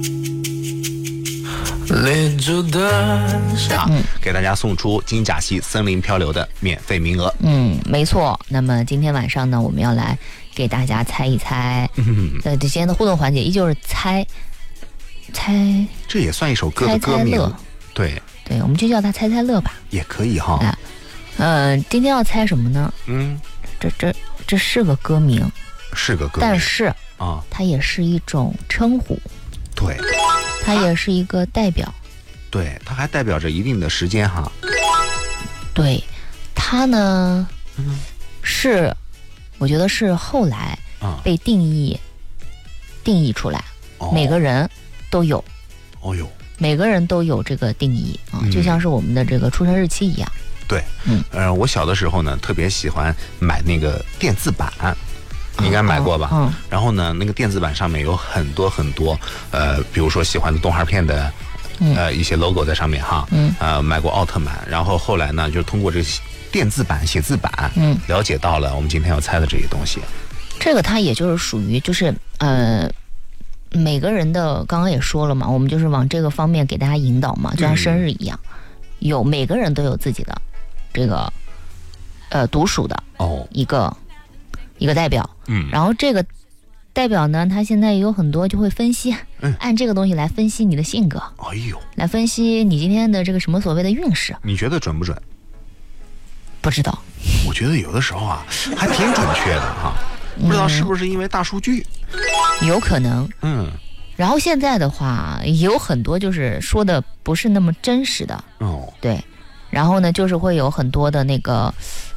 给大家送出金甲溪森林漂流的免费名额。 没错。那么今天晚上呢，我们要来给大家猜一猜。今天的互动环节依旧是猜， 这也算一首歌的歌名。 猜乐。 对， 我们就叫它猜猜乐吧。 也可以哈。 今天要猜什么呢？这是个歌名， 是个歌名， 但是它也是一种称呼。 对， 它也是一个代表。 对，它还代表着一定的时间哈。 对，它呢，是我觉得是后来被定义出来，每个人都有。每个人都有这个定义就像是我们的这个出生日期一样。 对，我小的时候呢，特别喜欢买那个电字版。你应该买过吧？然后呢，那个电子版上面有很多很多，比如说喜欢的动画片的，一些 logo 在上面哈。买过奥特曼，然后后来呢，就通过这电子版、写字版，了解到了我们今天要猜的这些东西。 这个它也就是属于就是每个人的，刚刚也说了嘛，我们就是往这个方面给大家引导嘛，就像生日一样，每个人都有自己的这个独属的一个代表。然后这个代表呢，他现在有很多就会分析，按这个东西来分析你的性格，来分析你今天的这个什么所谓的运势。 你觉得准不准？ 不知道。 我觉得有的时候还挺准确的哈，不知道是不是因为大数据？ 有可能。然后现在的话，也有很多就是说的不是那么真实的。对。然后呢，就是会有很多的那个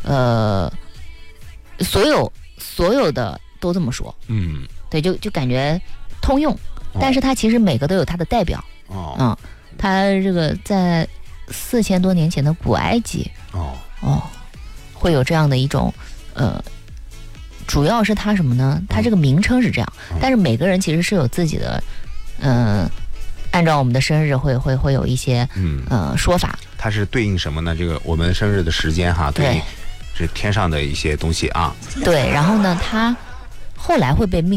所有的都这么说。对，就感觉通用，但是它其实每个都有它的代表。它这个在4000多年前的古埃及，会有这样的一种主要是它什么呢？它这个名称是这样，但是每个人其实是有自己的按照我们的生日会有一些说法。 它是对应什么呢？这个我们生日的时间哈，对应是天上的一些东西啊。 对，然后呢，它后来会被命